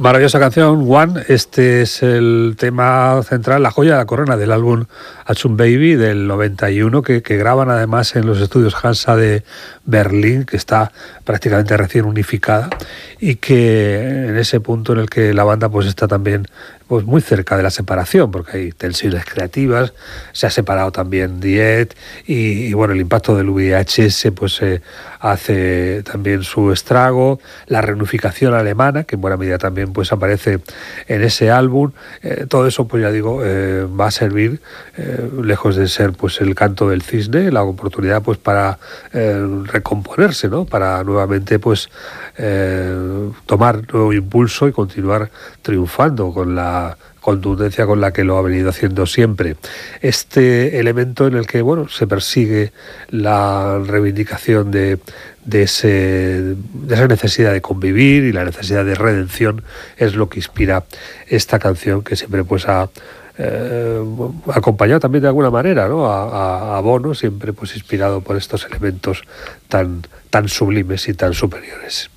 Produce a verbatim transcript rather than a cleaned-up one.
Maravillosa canción, One. Este es el tema central, la joya de la corona del álbum Achtung Baby del noventa y uno, que, que graban además en los estudios Hansa de Berlín, que está prácticamente recién unificada, y que en ese punto en el que la banda pues está también pues muy cerca de la separación, porque hay tensiones creativas, se ha separado también Diet, y, y bueno, el impacto del V I H S pues eh, hace también su estrago, la reunificación alemana, que en buena medida también pues aparece en ese álbum, eh, todo eso pues ya digo, eh, va a servir, eh, lejos de ser pues el canto del cisne, la oportunidad pues para eh, recomponerse, ¿no? Para nuevamente pues eh, tomar nuevo impulso y continuar triunfando con la contundencia con la que lo ha venido haciendo siempre. Este elemento en el que bueno, se persigue la reivindicación de, de, ese, de esa necesidad de convivir y la necesidad de redención es lo que inspira esta canción, que siempre pues ha eh, acompañado también de alguna manera, ¿no? a, a, a Bono, siempre pues inspirado por estos elementos tan, tan sublimes y tan superiores.